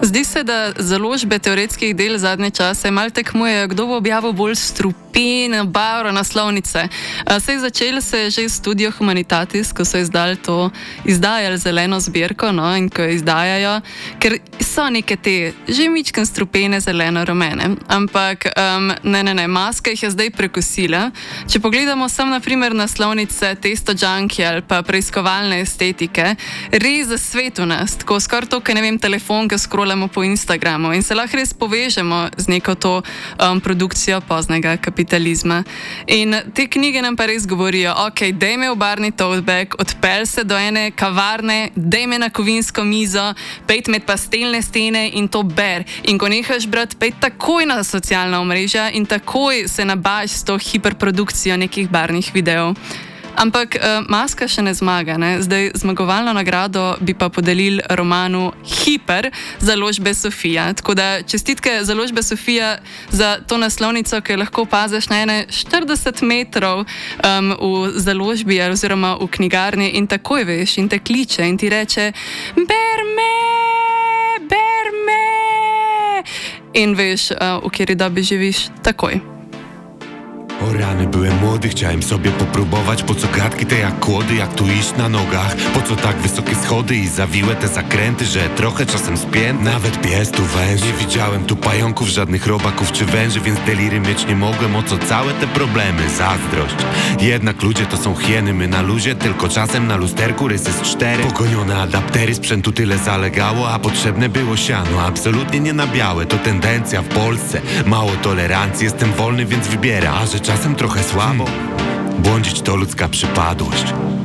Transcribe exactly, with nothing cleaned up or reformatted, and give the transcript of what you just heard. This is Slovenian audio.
Zdi se, da založbe teoretskih del zadnje čase malo tekmujejo, kdo bo objavil bolj strupene, barvne naslovnice. Sej začelo se je že Studio Humanitatis, ko so izdali to, izdajali zeleno zbirko, no, in ko jo izdajajo, ker so neke te že mičken strupene, zeleno-rumene. Ampak um, ne, ne, ne, maska jih je zdaj prekosila. Če pogledamo sam na primer naslovnice Testo Junkie ali pa preiskovalne estetike, res za svet v nas, tako skoraj to, kaj ne vem, telefon, ki scrollamo po Instagramu in se lahko res povežemo z neko to um, produkcijo poznega kapitalizma. In te knjige nam pa res govorijo, ok, dej me v barni tote bag, odpelj se do ene kavarne, dej me na kovinsko mizo, pejt med pastelne stene in to ber. In ko nehaš brati, pejt takoj na socialna omrežja in takoj se nabaš s to hiperprodukcijo nekih barnih videov. Ampak uh, maska še ne zmaga. Ne? Zdaj zmagovalno nagrado bi pa podelili romanu Hiper založbe Sofija. Tako da čestitke založbe Sofija za to naslovnico, ki jo lahko opaziš na ene štirideset metrov um, v založbi oziroma v knjigarni in takoj veš in te kliče in ti reče ber me, ber me in veš, uh, v kateri dobi živiš takoj. O rany, byłem młody, chciałem sobie popróbować, po co gadki te jak kłody, jak tu iść na nogach, po co tak wysokie schody i zawiłe te zakręty, że trochę czasem spięty. Nawet pies tu węży, nie widziałem tu pająków, żadnych robaków czy węży, więc deliry mieć nie mogłem, o co całe te problemy, zazdrość. Jednak ludzie to są hieny, my na luzie, tylko czasem na lusterku rysy z cztery. Pogonione adaptery, sprzętu tyle zalegało, a potrzebne było siano, absolutnie nie na białe, to tendencja w Polsce, mało tolerancji, jestem wolny, więc wybieram, a że czasem trochę słabo, błądzić to ludzka przypadłość.